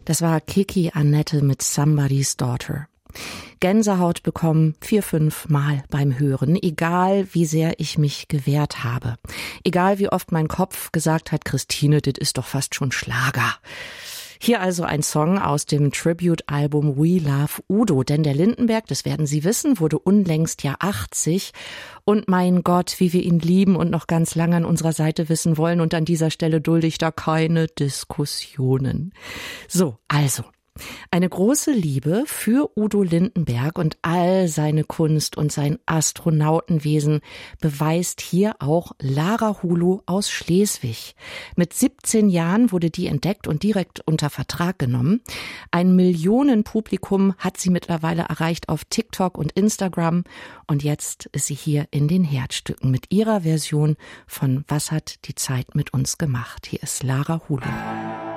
Das war Kiki Annette mit Somebody's Daughter. Gänsehaut bekommen 4-5 Mal beim Hören, egal wie sehr ich mich gewehrt habe. Egal wie oft mein Kopf gesagt hat, Christine, das ist doch fast schon Schlager. Hier also ein Song aus dem Tribute-Album We Love Udo, denn der Lindenberg, das werden Sie wissen, wurde unlängst ja 80 und mein Gott, wie wir ihn lieben und noch ganz lange an unserer Seite wissen wollen und an dieser Stelle dulde ich da keine Diskussionen. So, also. Eine große Liebe für Udo Lindenberg und all seine Kunst und sein Astronautenwesen beweist hier auch Lara Hulow aus Schleswig. Mit 17 Jahren wurde die entdeckt und direkt unter Vertrag genommen. Ein Millionenpublikum hat sie mittlerweile erreicht auf TikTok und Instagram. Und jetzt ist sie hier in den Herzstücken mit ihrer Version von Was hat die Zeit mit uns gemacht? Hier ist Lara Hulow.